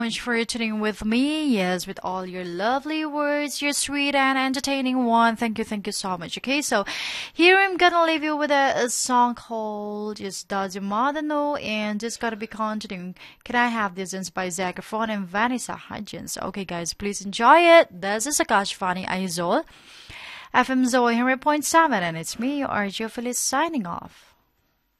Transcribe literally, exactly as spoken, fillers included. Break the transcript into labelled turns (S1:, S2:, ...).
S1: Much for tuning with me. Yes, with all your lovely words, your sweet and entertaining one. Thank you, thank you so much. Okay, so here I'm gonna leave you with a, a song called Just Does Your Mother Know, and just gotta be continuing. Can I Have This? It's by Zac Efron and Vanessa Hudgens. Okay, guys, please enjoy it. This is Akash Fani Aizol, F M Zoe one hundred point seven, and it's me, Arjo Feliz, signing off.